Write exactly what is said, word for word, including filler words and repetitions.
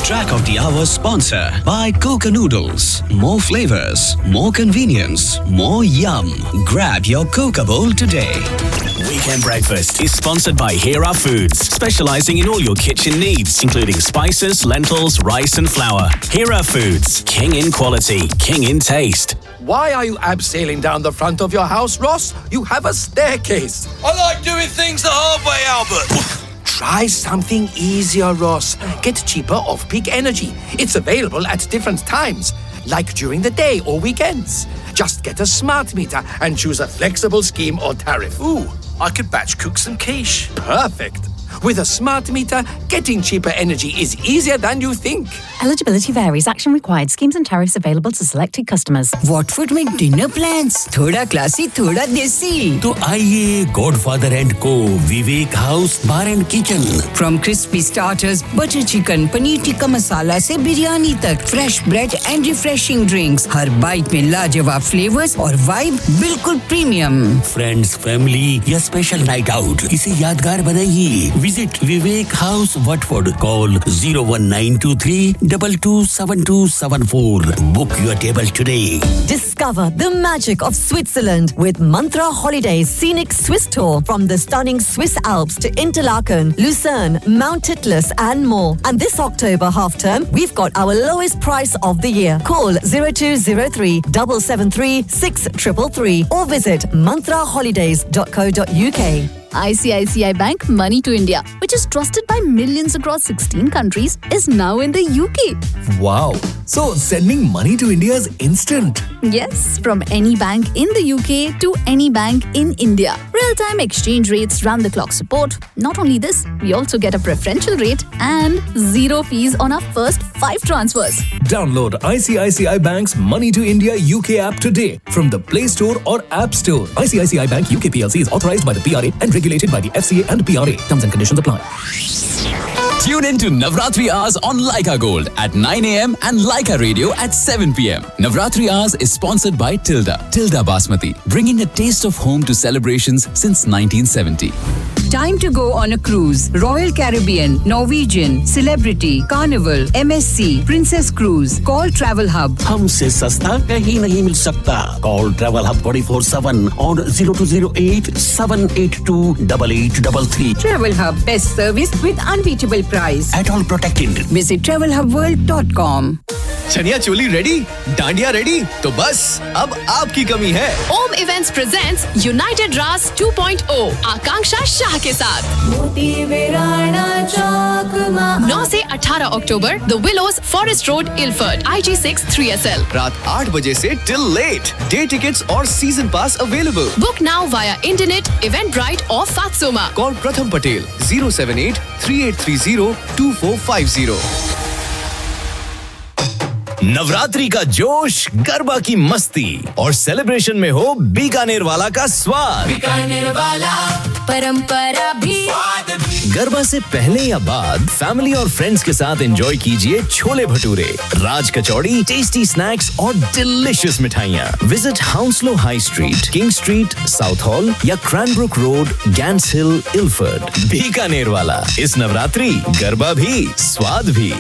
Track of the Hour sponsor by Coca Noodles. More flavors, more convenience, more yum. Grab your Coca bowl today. Weekend Breakfast is sponsored by Hera Foods, specializing in all your kitchen needs, including spices, lentils, rice and flour. Hera Foods, king in quality, king in taste. Why are you abseiling down the front of your house, Ross? You have a staircase. I like doing things the hard way, Albert. Try something easier, Ross. Get cheaper off-peak energy. It's available at different times, like during the day or weekends. Just get a smart meter and choose a flexible scheme or tariff. Ooh, I could batch cook some quiche. Perfect. With a smart meter, getting cheaper energy is easier than you think. Eligibility varies. Action required. Schemes and tariffs available to selected customers. What would make dinner plans? Thoda classy, thoda desi. तो आइए Godfather and Co. Vivek House Bar and Kitchen. From crispy starters, butter chicken, paneer tikka masala से बिरयानी तक, fresh bread and refreshing drinks. Her bite में लाजवाब flavors और vibe बिल्कुल premium. Friends, family या special night out. इसे यादगार बनाइए. Visit Vivek House, Watford. Call zero one nine two three two two seven two seven four. Book your table today. Discover the magic of Switzerland with Mantra Holidays Scenic Swiss Tour from the stunning Swiss Alps to Interlaken, Lucerne, Mount Titlis and more. And this October half term, we've got our lowest price of the year. Call zero two zero three seven seven three six three three or visit mantra holidays dot co dot uk. I C I C I Bank Money to India, which is trusted by millions across sixteen countries, is now in the U K. Wow! So sending money to India is instant. Yes, from any bank in the U K to any bank in India. Real-time exchange rates, round-the-clock support. Not only this, we also get a preferential rate and zero fees on our first five transfers. Download I C I C I Bank's Money to India U K app today from the Play Store or App Store. I C I C I Bank U K P L C is authorized by the P R A and regulated by the F C A and P R A. Terms and conditions apply. Tune in to Navratri Hours on Leica Gold at nine a.m. and Leica Radio at seven p.m. Navratri Hours is sponsored by Tilda. Tilda Basmati, bringing a taste of home to celebrations since nineteen seventy. Time to go on a cruise. Royal Caribbean, Norwegian, Celebrity, Carnival, M S C, Princess Cruise. Call Travel Hub. हमसे सस्ता कहीं नहीं मिल सकता. Call Travel Hub twenty-four seven on zero two zero eight seven eight two eight eight three three. Travel Hub, best service with unbeatable price. At all protected. Visit travel hub world dot com. Chaniya choli ready, dandiya ready, तो बस अब आपकी कमी है. Om Events presents United Ras two point oh आकांक्षा शाह के साथ नौ से अठारह अक्टूबर The Willows, Forest Road, Ilford, I G six three S L. रात आठ बजे से till late. Day tickets और season pass available. Book now via internet, Eventbrite or Fatsoma. Call Pratham Patel zero seven eight three eight three zero two four five zero. Navratri का जोश, गरबा की मस्ती और सेलिब्रेशन में हो बीकानेर वाला का स्वाद. बीकानेर वाला परंपरा भी. गरबा से पहले या बाद फैमिली और फ्रेंड्स के साथ एंजॉय कीजिए छोले भटूरे, राज कचौड़ी, टेस्टी स्नैक्स और डिलीशियस मिठाइयाँ. Visit हाउंसलो high street, king street, south hall या क्रैनब्रुक रोड, गैंस हिल, इल्फर्ड. बीकानेर वाला. इस नवरात्रि गरबा भी, स्वाद भी.